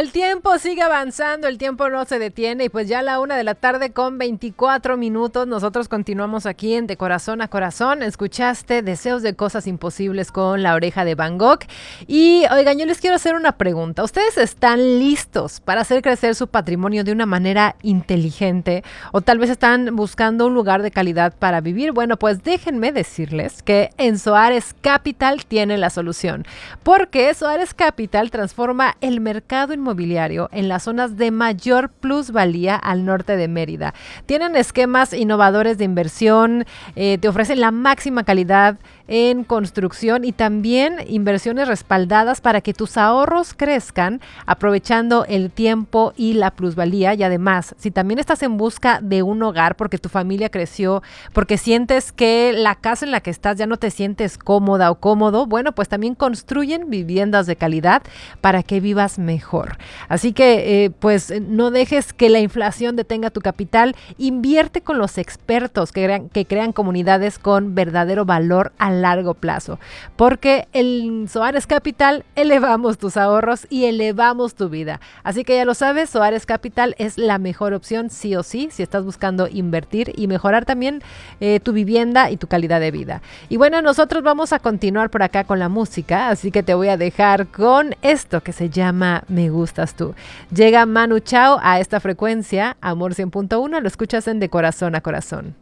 El tiempo sigue avanzando, el tiempo no se detiene y pues ya a la 1:24 p.m. nosotros continuamos aquí en De Corazón a Corazón. Escuchaste Deseos de Cosas Imposibles con La Oreja de Van Gogh y oigan, yo les quiero hacer una pregunta. ¿Ustedes están listos para hacer crecer su patrimonio de una manera inteligente o tal vez están buscando un lugar de calidad para vivir? Bueno, pues déjenme decirles que en Soares Capital tiene la solución, porque Soares Capital transforma el mercado inmobiliario en las zonas de mayor plusvalía al norte de Mérida. Tienen esquemas innovadores de inversión, te ofrecen la máxima calidad en construcción y también inversiones respaldadas para que tus ahorros crezcan aprovechando el tiempo y la plusvalía. Y además, si también estás en busca de un hogar porque tu familia creció, porque sientes que la casa en la que estás ya no te sientes cómoda o cómodo, bueno, pues también construyen viviendas de calidad para que vivas mejor. Así que pues no dejes que la inflación detenga tu capital. Invierte con los expertos que crean comunidades con verdadero valor a largo plazo, porque en Soares Capital elevamos tus ahorros y elevamos tu vida. Así que ya lo sabes, Soares Capital es la mejor opción sí o sí si estás buscando invertir y mejorar también tu vivienda y tu calidad de vida. Y bueno, nosotros vamos a continuar por acá con la música, así que te voy a dejar con esto que se llama Me Gustas Tú. Llega Manu Chao a esta frecuencia, Amor 100.1, lo escuchas en De Corazón a Corazón.